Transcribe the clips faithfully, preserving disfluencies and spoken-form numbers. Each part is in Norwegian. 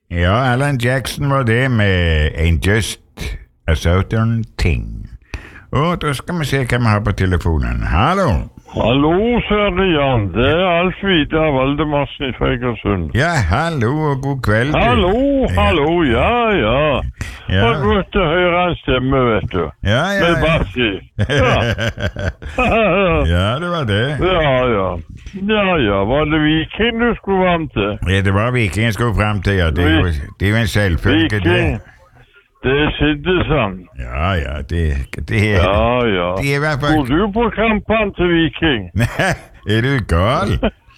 Ja, Alan Jackson var det med en Just a Certain Thing. Og da skal vi se hva vi har på telefonen. Hallo? Hallo, Sverre Jan. Det er Alf Vidar Valdemarsen fra Egersund. Ja, hallo og god kveld. Hallo, hallo, ja, ja. Ja. Det var godt å høre en stemme, vet du. Ja, ja, Med ja. bassi. Ja. Ja, det var det. Ja, ja. Ja, ja. Var det Viking du skulle fram til? Ja, det var Viking jeg skulle frem til, ja. Det er jo, det er jo en selvfølge, det. Viking. Det er Siddesand. Ja, ja, det, det er... Ja, ja. Det er i hvert fall... Går du på kampene til Viking? Nei, er du gal?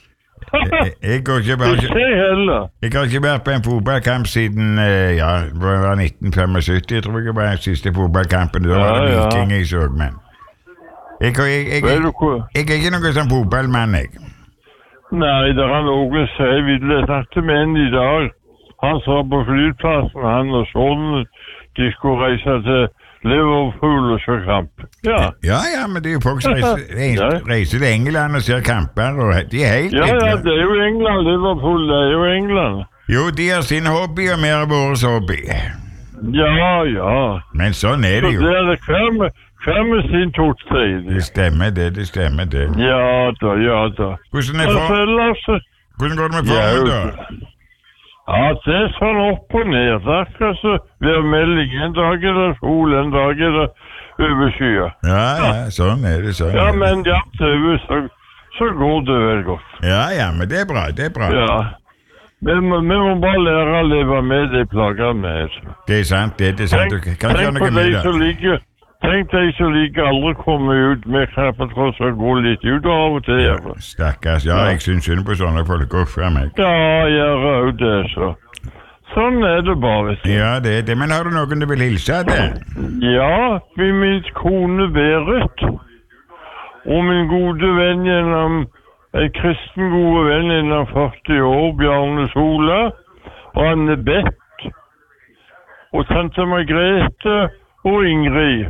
Jeg, jeg går ikke bare... Ikke heller. Jeg har ikke vært på en fotballkamp siden, eh, ja, det var nitten syttifem, tror jeg, var den siste fotballkampen. Da var det Ja, ja. Viking jeg så, men... Jeg, jeg, jeg, jeg, Vet du hva? jeg er ikke noen sånn fotballmann, jeg. Nei, det er noen som jeg ville snakke med en i dag. Han sa på flyplassen, han og sånn, de skulle reise til Liverpool og se kamp. Ja. Ja, ja, men det er jo folk som reiser, Ja. reiser til England og ser kamper, og de er helt Ja, ja, ekle. det er jo England, Liverpool, det er jo England. Jo, de har sin hobby, og vi har vår hobby. Ja, ja. Men sånn er Så det jo. det er det hver med, hver med sin togstrid. Det stemmer det, det stemmer det. Ja da, ja da. Hvordan, er Og for, så ellers, hvordan går det med Ja, formen, jo. da? ja, det er sånn opp og ned. Der skal så være melding. En dag er det sol, en dag er det overskyer. Ja, ja, sånn er det, sånn Ja, er det. men ja, så, så går det vel godt. Ja, ja, men det er bra, det er bra. Ja. Vi må, vi må bare lære å leve med de plager med. Det er sant, det, det er sant. Du kan ikke gjøre tenk på noe de med som det. liker, tenk de som liker aldri komme ut. Vi kan på tross av gå litt ut av og til. Ja, Ja, stakkars, ja, jeg synes synd på sånne folk, uff a meg. ja jeg er jo det, så. Sånn er det bare, vet du. Ja, det er det, men har du noen du vil hilse til? Ja, min, min kone Berit, og min gode venn gjennom, en kristen gode venn gjennom førti år, Bjarne Sola, og Anne Bett, og tante Margrethe og Ingrid.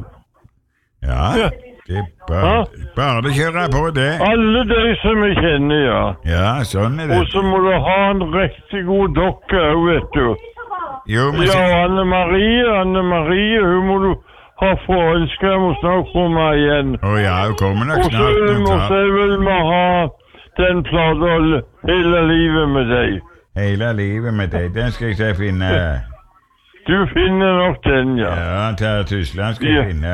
Ja, Ja. det er bare, bare å kjøre på det. Alle de som jeg kjenner, ja. Ja, sånn er det. Og så må du ha en riktig god dokke òg, vet du. Jo, men Ja, så, Anne Marie, Anne Marie, hun må du ha for ønske om å snart komme igjen. å ja, hun kommer nok Og så snart. Hun må tar jeg vil vi ha den plata hele livet med deg. hele livet med deg. Den skal jeg se finne. Du finner nok den, ja. Ja, Terje Tysland skal Ja. jeg finne.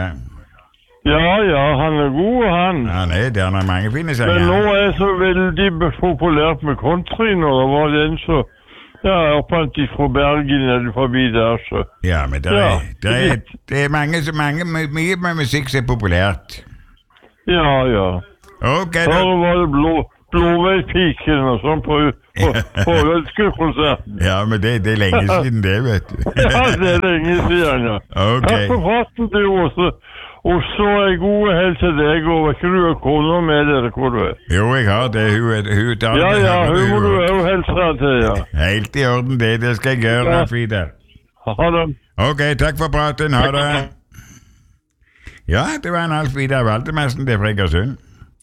Ja, ja, han er god, han. Han er der, han har mange fine Men nå sanger. er det så veldig populært med country nå. Det var den så... Ja, oppant de fra Bergen eller forbi der, så... Ja, men det er, Ja. det er, det er mange, så mange, my- mye med musikk som er populært. Ja, ja. Ok, Her da. var det blå, Blåveitpiken og sånn på, på, på ønskekonserten. Ja, men det, det er lenge siden det, vet du. Ja, det er lenge siden, ja. Ok. Takk for praten, du også. Og så er god helse til deg, og ikke du har kona med dere, hvor du er. Jo, jeg har det. Hun, hun tar Ja, det. ja, hører hun må du jo. også hilse til, ja. Helt i orden, det. Det skal jeg gjøre, Ja. Frida. Ha det. Ok, takk for praten. Ha det. Ja, det var en Alf Vidar Valdemarsen, det er fra Egersund.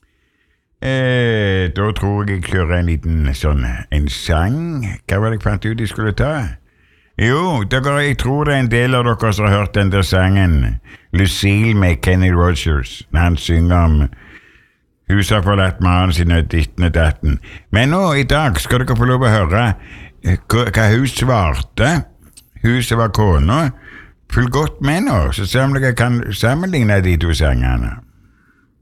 Eh, da tror jeg jeg kjører en liten sånn, en sang. Hva var det jeg fant ut de skulle ta? Jo, dere, jeg tror det er en del av dere som har hørt den der sangen Lucille med Kenny Rogers, når han synger om huset har forlatt mannen sin og ditten og datten. Men nå, i dag, skal dere få lov å høre eh, hva, hva hun svarte. Huset var kona. Følg godt med nå, så ser vi om dere kan sammenligne de to sangene.